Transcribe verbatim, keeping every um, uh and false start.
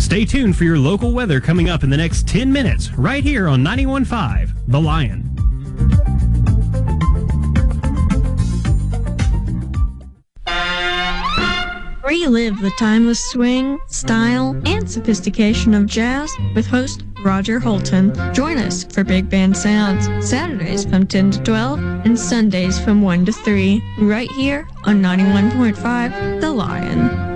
Stay tuned for your local weather coming up in the next ten minutes, right here on ninety-one point five, The Lion. Relive the timeless swing, style, and sophistication of jazz with host Roger Holton. Join us for Big Band Sounds, Saturdays from ten to twelve and Sundays from one to three, right here on ninety-one point five The Lion.